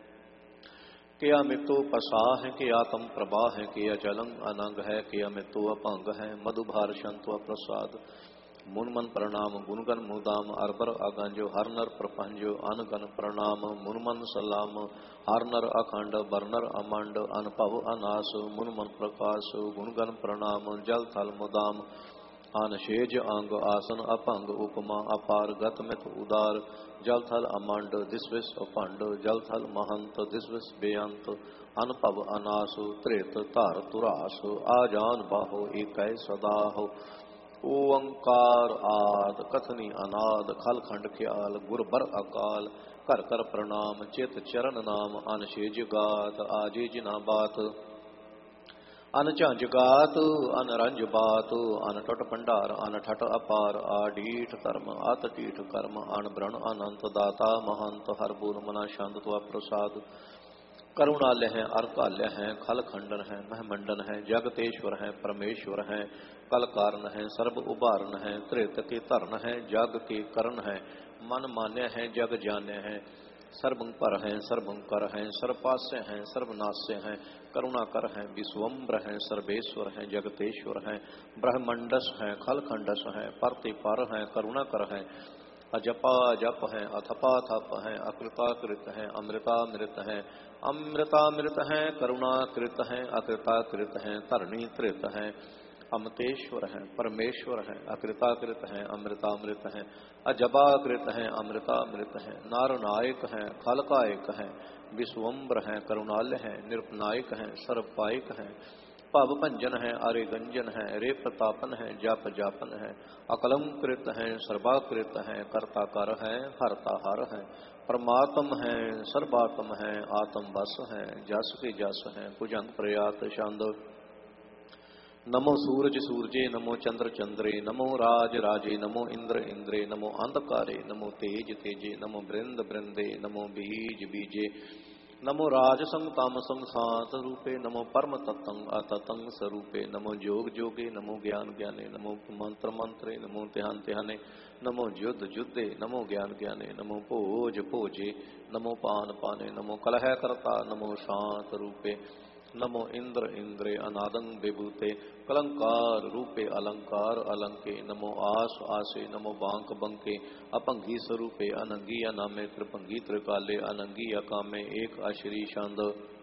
कि अमितो पसा है कि आत्म प्रभा है कि अचलंग अनंग है कि अमितो अपंग है मधुभार शंत्व प्रसाद मुन मन प्रणाम गुणगन मुदाम अरबर अगंजो हर नर प्रपंजो अनगन प्रणाम मुन मन सलाम हर नर अखंड बरनर अमंड अनपव अनास मुन मन प्रकाश गुणगन प्रणाम जल थल मुदाम अनशेज अंग आसन अपंग उपमा अपार गत मित उदार जल थल अमंड दिस्विस अखंड जल थल महंत दिस्विस बेअंत अनपव अनास त्रेत तार तुरास आजान बाहो एक सदा हो ओंकार आद कथनी अनाद खल खंड ख्याल गुरबर अकाल कर कर प्रणाम चित चरण नाम अनशेज गात आजे जिना बात अनझंझ गात अनरंज बात अनटट भंडार अनठट अपार आडीठ धर्म अतटीठ कर्म अनब्रण अनंत दाता महंत हर बोल मना शांत त्वा प्रसाद करुणालय है अर्कालय है खल खंडन है महमंडन है जगतेश्वर है परमेश्वर है कल कारण है सर्व उभारण है त्रेत के धरण है जग के करण है मन मान्य है जग जान्य है सर्वंकर है सर्वंकर है सर्वपास्य है सर्वनाश्य है करुणाकर है विश्वम्बर है सर्वेश्वर है जगतेश्वर है ब्रह्मंडस है खल खंडस है परति पर है करुणाकर है अजपा जप है अथपा थप है अकृताकृत है अमृतामृत है अमृतामृत है करुणाकृत है अकृताकृत है धरणी त्रित है अमतेश्वर है परमेश्वर है अकृताकृत है अमृतामृत है अजपाकृत है अमृतामृत है नारनायक है खलकायक है विश्वम्बर है करुणालय है निरपनायक है सर्वपायक है भव भंजन है अरे गंजन है रे प्रतापन है जप जापन है अकलंकृत है सर्वाकृत है कर्ता कर है हरता हर है परमात्म है सर्वात्म है आत्म बस है जस के जस है भुजंग प्रयात छंद नमो सूरज सूरजे नमो चंद्र चंद्रे नमो राज राजे नमो इंद्र इंद्रे नमो अंधकारे नमो तेज तेजे नमो बृंद बृंदे नमो बीज बीजे नमो राज संग ताम संग सात रूपे नमो परम तत्तंग अततंग स्वरूपे नमो जोग जोगे नमो ज्ञान ज्ञाने नमो मंत्र मंत्रे नमो ध्यान ध्याने नमो युद्ध युद्धे नमो ज्ञान ज्ञाने नमो भोज भोजे नमो पान पाने नमो कलह करता नमो शांत रूपे नमो इंद्र इंद्रे अनादं विभूते कलंकार रूपे अलंकार अलंके नमो आस आसे नमो बांक बंके अपंगी स्वरूपे अनंगी अनामे त्रिभंगी त्रिकाले अनंगी अकामे एक अश्री छंद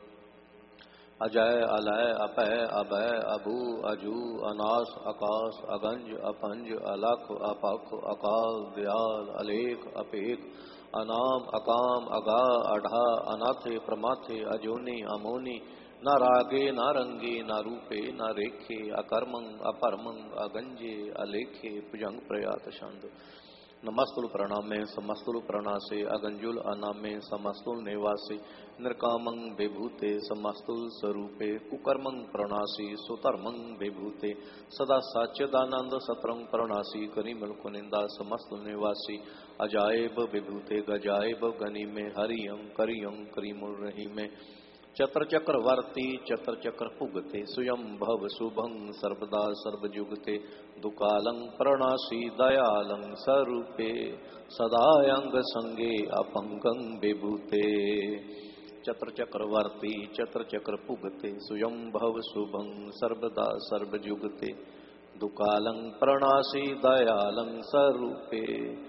अजय अलय अपय अभय अभू अजू अनास आकाश अगंज अपंज अलख अपख अकाल दयाल अलेख अपेख अनाम अकाम अगा अढ़ा अनाथे प्रमाथे अजोनी अमोनी न रागे न रंगे न रूपे न रेखे अकर्मं अपरमं अगंजे अलेखे भुजंग प्रयात छंद नमस्तुल प्रणामे समस्तुल प्रणासे अगंजुल अनामे समस्तुल निवासे निर्कामं विभूते समस्तुल स्वरूपे कुकर्मं प्रणासी सुधर्मं विभूते सदा सच्चिदानंद सत्रं प्रणासी करिमल कुनिंदा समस्तुल निवासी अजायब विभूते गजायब गनि में हरियं करियं करीमुल रही में चत्र चक्रवर्ती चत्र चक्र पुगते स्वयं भव शुभं सर्वदा सर्वजुगते दुकालं प्रणासी दयालं स्वरूपे सदायंग संगे अपंगं विभूते चत्र चक्रवर्ती चत्र चक्र पुगते स्वयं भव शुभं सर्वदा सर्वजुगते दुकालं प्रणासी दयालं स्वरूपे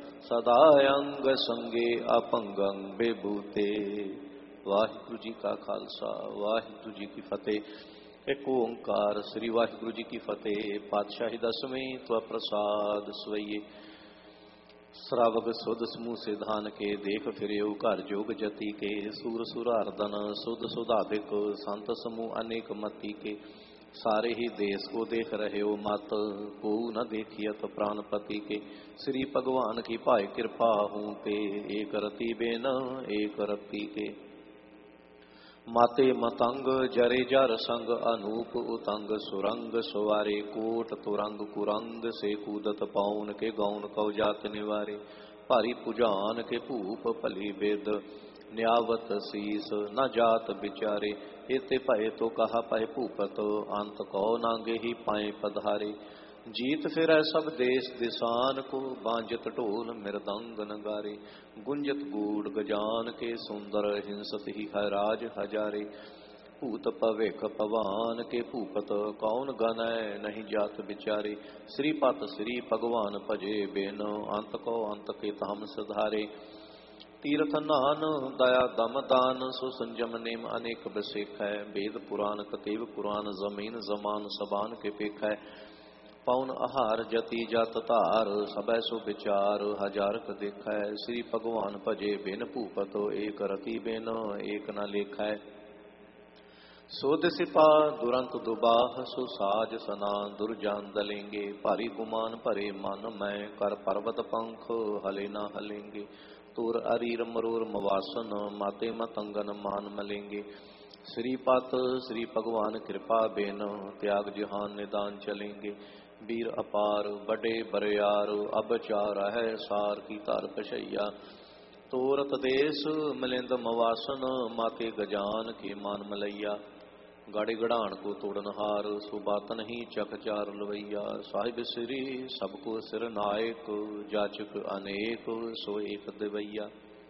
सदायंग संगे अपंगं विभूते। वाहिगुरु जी का खालसा वाहिगुरु जी की फतेह। एक ओंकार श्री वाहिगुरु जी की फतेह। पातशाही दसवें त्व प्रसाद स्वये श्रावक सुध समूह से धान के देख फिरे घर जोग जति के सूर सुरार्दन सुध सुधाधिक संत समूह अनेक मति के सारे ही देश को देख रहे हो मत को न देखियत प्राणपति के श्री भगवान की पाए कृपा हूँ ते एक रति बेन एक रति के माते मतंग जरे जर संग अनूप उतंग सुरंग सवारे कोट तुरंग कुरंग से कूदत पाउन के गौन कौ जात निवारे भारी पुजान के भूप भली बेद न्यावत शीस न जात बिचारे एते पए तो कहा पए भूपत अंत कौ नांगे ही पाए पधारे जीत फिर सब देश दिसान को बांजत ढोल मृदंग नगारे गुंजत गूढ़ गजान के सुंदर हिंसत ही हराज हजारे भूत भविख भवान के भूपत कौन गनय नहीं जात विचारे। श्रीपत श्री भगवान भजे बेन अंत को अंत के धाम सुधारे। तीर्थ नान दया दम दान सो संजम नेम अनेक बसेख है। वेद पुराण कतेव पुराण जमीन जमान सबान के पेख है। पौन आहार जति जत तार सबै सो विचार हजार क देख है। श्री भगवान भजे बिन भूपत एक रति बिन एक न लेख है। सोध सिपा दुरंत दुबाह सो साज सना दुर्जान दलेंगे। भारी गुमान भरे मन मैं कर पर्वत पंख हले ना हलेंगे। तुर अरीर मरूर मवासन माते मतंगन मान मलेंगे। श्रीपत श्री भगवान कृपा बेन त्याग जहान निदान चलेंगे। वीर अपार बड़े बरियार अब चार है सार की तार कशैया। तोरत देश मिलिंद मवासन माते गजान के मान मलैया। गाड़ी गढ़ान को तोड़न हार सो बात नहीं चक चार लवैया। साहिब श्री सबको सिर नायक जाचक अनेक सो एक दिवैया।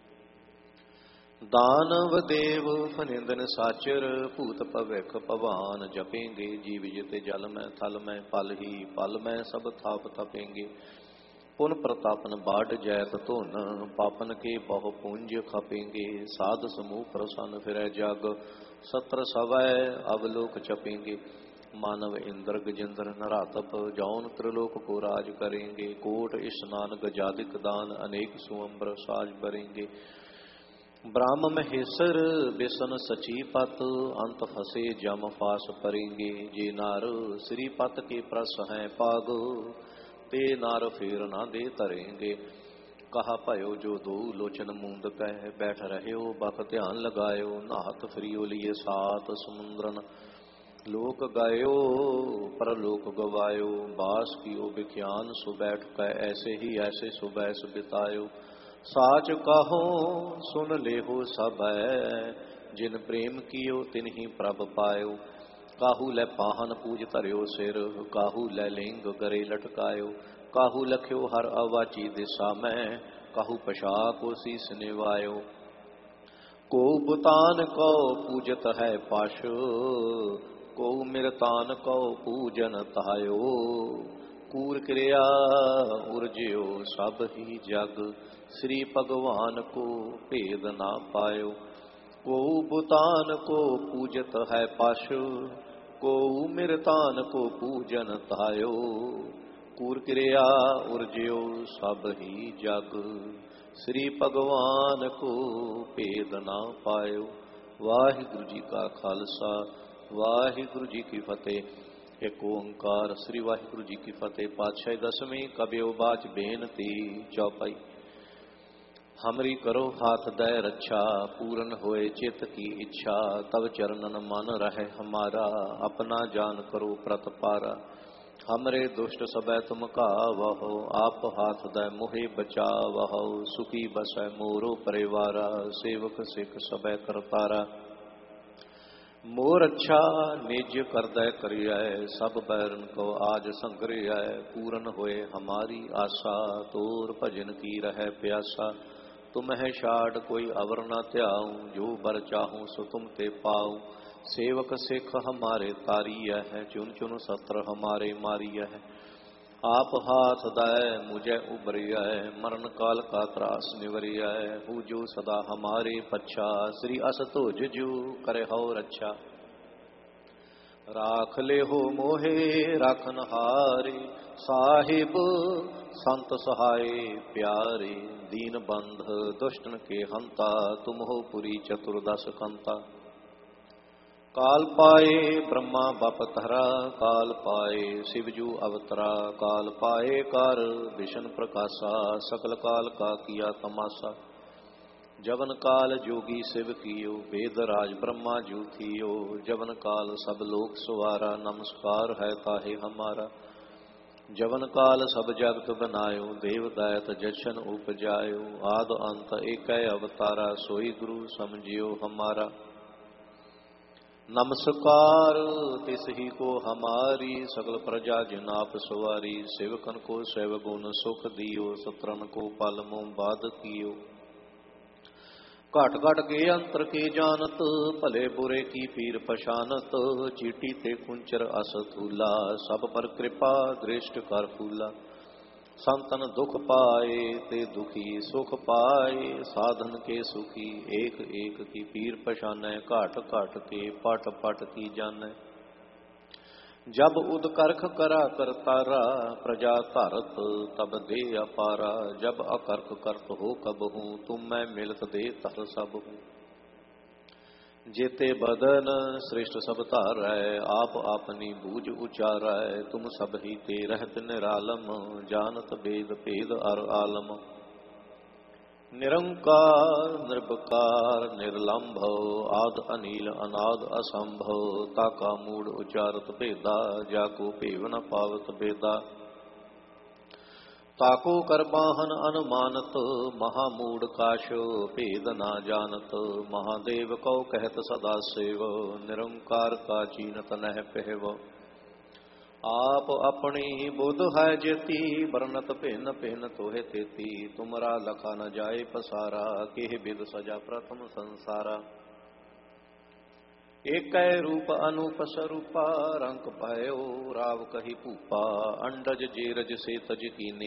दानव देव फनिंदन साचर भूत भविख भवान जपेंगे। जीव जिते जल में थल में पल ही पल में सब थाप तपेंगे। पुन प्रतापन बाढ़ जैत धुन पापन के बहु पुंज खपेंगे। साध समूह प्रसन्न फिरै जग सत्र सवै अवलोक चपेंगे। मानव इंद्र गजेंद्र नरातप जौन त्रिलोक को राज करेंगे। कोट स्नान गजादिक दान अनेक सुअम्बर साज बरेंगे। ब्राह्म महेश्वर बिसन सचीपत अंत फसे जम फास परेंगे। जे नार श्रीपत के प्रस हैं पाग ते नार फेर ना दे तरेंगे। कहा भयो जो दो लोचन मूंद कह बैठ रहे हो बख ध्यान लगायो। नाहत फ्रियो लिए सात समुद्रन लोक गायो परलोक गवायो। बास कियो विख्यान सु बैठ कह ऐसे ही ऐसे सुबैस बितायो। साच कहो सुन ले हो सब जिन प्रेम कियो तिन ही प्रभ पायो। काहू लै पाहन पूज धरियो सिर काहू लै लिंग गरे लटकायो। काहू लख्यो हर अवाची दिशा में काहू पशा को शीस निवायो। को बुतान को पूजत है पाश को मिरतान को पूजन तायो। कूर क्रिया उर्जयो सब ही जग श्री भगवान को भेद ना पायो। को बुतान को पूजत है पाशु को मिरतान को पूजन तायो। कूर क्रिया उर्जयो सब ही जग श्री भगवान को भेद ना पायो। वाहिगुरु जी का खालसा वाहिगुरु जी की फतेह। एक ओंकार श्री वाहिगुरु जी की फतेह। पातशाही दसवीं कबियो बाच बेनती चौपाई। हमरी करो हाथ दय रक्षा पूरन होए चित की इच्छा। तब चरणन मन रहे हमारा अपना जान करो प्रतपारा। हमरे दुष्ट सबै तुम कावहो आप हाथ दय मोहे बचावहो। सुखी बसै मोरो परिवारा सेवक सिख सबै करतारा। मोर अच्छा निज करदै करियै सब बैरन को आज संग्रह। पूरन होए हमारी आशा तोर भजन की रह प्यासा। तुम है छाड़ कोई अवर न त्याऊं जो बर चाहूं सो तुम ते पाऊं। सेवक सिख हमारे तारिय है चुन चुन सत्र हमारे मारिय है। आप हाथ दय मुझे उबरिय मरण काल का त्रास निवरिय। हूँ जो सदा हमारे पच्छा श्री असतोज जो करे हो रक्षा। राख ले हो मोहे राखन हारे साहिब संत सहाय प्यारे। दीन बंध दुष्टन के हंता तुम हो पुरी चतुर्दश कंता। काल पाए ब्रह्मा बप धरा काल पाए शिवजू अवतरा। काल पाए कर विष्णु प्रकाशा सकल काल का किया तमाशा। जवन काल जोगी शिव कियो वेद राज ब्रह्मा जू थियो। जवन काल सब लोक सुवारा नमस्कार है ताहे हमारा। जवन काल सब जगत बनायो देव दैत जशन उपजायो। आद अंत एक अवतारा सोई गुरु समझियो हमारा। नमस्कार तिस ही को हमारी सकल प्रजा जिनाप सवारी। सेवकन को सेव गुण सुख दियो सत्रन को पल मुँह बाद कियो। घट घट के अंतर के जानत, भले बुरे की पीर पशानत। चीटी ते कुंचर अस थूला, सब पर कृपा दृष्ट कर फूला। संतन दुख पाए ते दुखी सुख पाए, साधन के सुखी एक एक की पीर पशानै। घट घट के पट पट की जानै, जब उदकर्ख करा करतारा। प्रजा धरत तब दे अपारा, जब अकर्ख करत हो कब हूँ। तुम मैं मिलत दे तर सब हूँ। जेते बदन श्रेष्ठ सब धारै, आप आपनी बूझ उचारै। तुम सब ही ते रहत निरालम, जानत वेद भेद अर आलम। निरंकार निर्विकार निर्लंभव, आद अनील अनाद असंभव। ताका मूड उचारत भेदा, जाको भेव न पावत बेदा। ताको कर बाहन अनुमानत, महामूड काश भेद ना जानत। महादेव कौ कहत सदा सेव, निरंकार का चीनत नह पहव। आप अपनी बुध है जेती, बरनत भिन्न भिन्न तोहे तेती। तुमरा लखा न जाए पसारा, केह बिद सजा प्रथम संसारा। एक रूप अनूप स्वरूपा, रंक भयो राव कही भूपा। अंडज जेरज से तज कीने,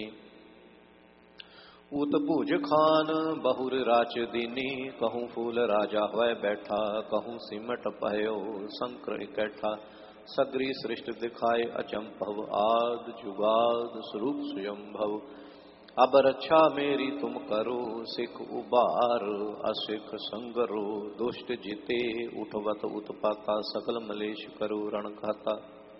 ऊत भुज खान बहुर राच दीनी। कहूँ फूल राजा हुए बैठा, कहूँ सिमट भयो शंकर इकट्ठा। सगरी सृष्टि दिखाए अचंभव, आद जुगाद स्वरूप स्वयंभव। अब रक्षा मेरी तुम करो, सिख उबार असिख संगरो। दुष्ट जीते उठवत उत्पाता, सकल मलेश करो रण खाता।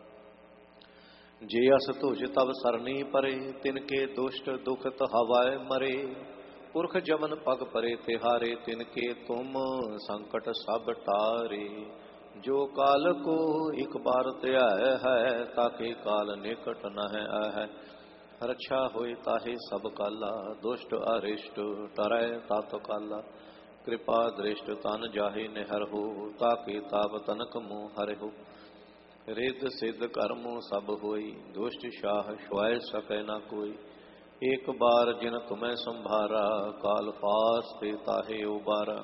जे अस तुझ तब सरनी परे, तिनके दुष्ट दुखत हवाए मरे। पुरख जमन पग परे तिहारे, तिनके तुम संकट सब टारे। जो काल को एक बार त्याय है, ताके काल निकट न है आह। रक्षा होए ताहे सब काला, दुष्ट अरिष्ट टरै तात काला। कृपा दृष्ट तन जाहे निहर हो, ताके ताप तनक मुँह हर हो। रिद सिद्ध कर्मो सब होई, दुष्ट शाह श्वाय सकै न कोई। एक बार जिन तुम्हें संभारा, काल पास ते ताहे उबारा।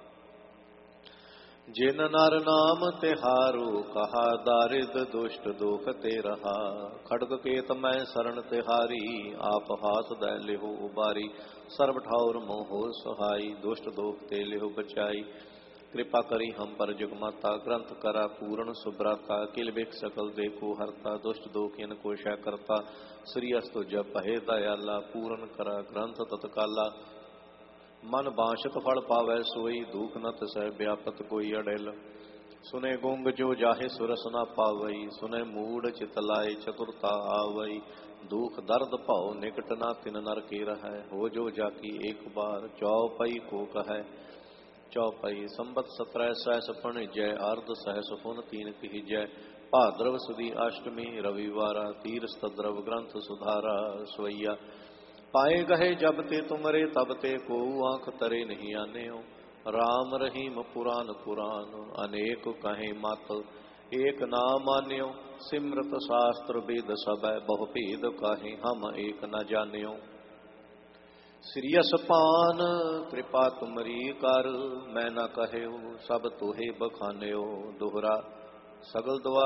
जिन नर नाम तिहारो, कहा दारिद दुष्ट दुख ते रहा। खड़ग केत मैं शरण तिहारी, आप हाथ दै लिहो उबारी। सर्व ठाउर मोहो सहाई, दुष्ट दुख ते लिहो बचाई। कृपा करी हम पर जगमाता, ग्रंथ करा पूर्ण सुब्राता। किल बिख सकल देखो हरता, दुष्ट दुख इनको शय करता। श्री अस्तु जब पहे दयाला, पूर्ण करा ग्रंथ तत्काला। मन बांछत फल पावै सोई, दुख न तिसै व्यापत कोई अड़ेल। सुने गुंग जो जाहे सुरस न पावई, सुने मूड चित लाए चतुरता आवई। दुख दर्द भाव निकट न तिन नर के रहै, हो जो जाकी एक बार चौपई को कहै। चौपई संबत सत्रह सहस जय, अर्ध सहस फुन तीन जय। भाद्रव सुदी अष्टमी रविवारा, तीरथ द्रव ग्रंथ सुधारा सोईया। पाए गहे जब ते तुमरे, तब ते को आंख तरे नहीं आन्यो। राम रहीम पुराण पुराण, अनेक कहे मत एक ना मान्यो। सिमरत शास्त्र वेद सब, बहु भेद कहे हम एक न जान्यो। श्री असपान कृपा तुमरी कर, मैं न कहो सब तुहे बखान्यो। दोहरा सगल दुआ